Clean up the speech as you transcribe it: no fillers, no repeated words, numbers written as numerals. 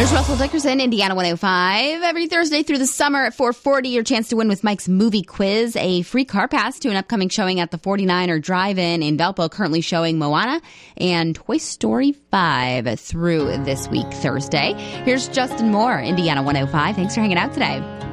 There's Russell Dickerson, Indiana 105. Every Thursday through the summer at 4:40, your chance to win with Mike's Movie Quiz, a free car pass to an upcoming showing at the 49er Drive-In in Valpo, currently showing Moana and Toy Story 5 through this week, Thursday. Here's Justin Moore, Indiana 105. Thanks for hanging out today.